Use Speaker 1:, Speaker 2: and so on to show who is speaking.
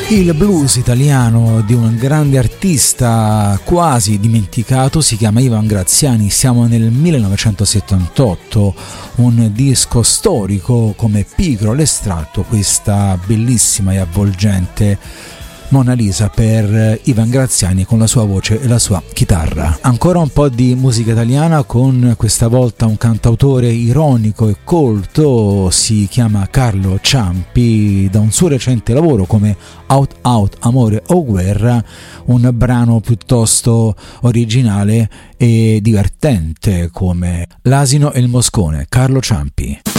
Speaker 1: Il blues italiano di un grande artista quasi dimenticato si chiama Ivan Graziani. Siamo nel 1978, un disco storico come Picro l'estratto, questa bellissima e avvolgente Mona Lisa per Ivan Graziani con la sua voce e la sua chitarra. Ancora un po' di musica italiana con questa volta un cantautore ironico e colto, si chiama Carlo Ciampi, da un suo recente lavoro come Out Out Amore o Guerra, un brano piuttosto originale e divertente come L'asino e il moscone. Carlo Ciampi.